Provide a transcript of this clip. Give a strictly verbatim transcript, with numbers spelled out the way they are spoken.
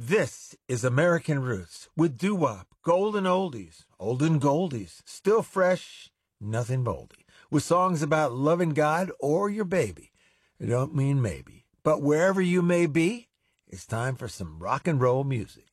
This is American Roots with doo-wop, golden oldies, olden goldies, still fresh, nothing moldy, with songs about loving God or your baby. I don't mean maybe, but wherever you may be, it's time for some rock and roll music.